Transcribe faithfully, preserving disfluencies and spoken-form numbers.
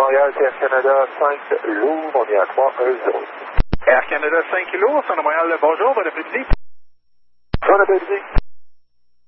Montréal, c'est Air Canada cinq Louvre, on est à trois un zéro. Air Canada cinq kilos, Centre de Montréal, bonjour, bon après-midi.